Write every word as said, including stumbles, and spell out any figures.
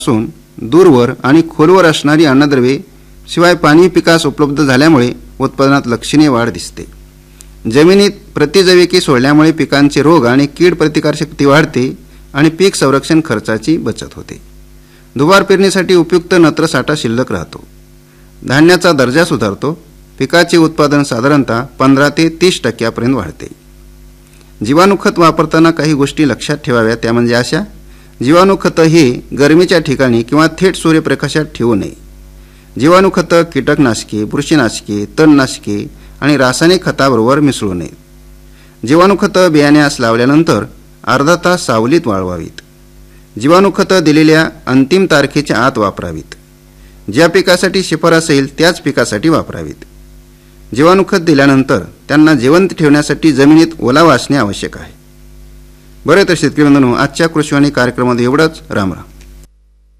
पासून दूरवर आणि खोलवर असणारी अन्नद्रव्ये शिवाय पाणी पिकास उपलब्ध झाल्यामुळे उत्पादनात लक्षणीय वाढ दिसते. जमिनीत प्रतिजैविके सोडल्यामुळे पिकांचे रोग आणि कीड प्रतिकारशक्ती वाढते आणि पीक संरक्षण खर्चाची बचत होते. दुबार पेरणीसाठी उपयुक्त नत्र साठा शिल्लक राहतो. धान्याचा दर्जा सुधारतो. पिकाचे उत्पादन साधारणतः पंधरा ते तीस टक्क्यापर्यंत वाढते. जीवाणुखत वापरताना काही गोष्टी लक्षात ठेवाव्या, त्या म्हणजे अशा: जीवाणुखत हे गरमीच्या ठिकाणी किंवा थेट सूर्यप्रकाशात ठेवू नये. जीवाणुखत कीटकनाशके, बुरशीनाशके, तणनाशके आणि रासायनिक खताबरोबर मिसळू नयेत. जीवाणुखत बियाण्यास लावल्यानंतर अर्धा तास सावलीत वाळवावीत. जीवाणुखत दिलेल्या अंतिम तारखेच्या आत वापरावीत. ज्या पिकासाठी शिफारस असेल त्याच पिकासाठी वापरावीत. जीवाणुखत दिल्यानंतर त्यांना जिवंत ठेवण्यासाठी जमिनीत ओलावा असणे आवश्यक आहे. बरे तर शेतकरी बंधूंनो, आजच्या कृषीवाणी कार्यक्रमामध्ये एवढंच. राम राम.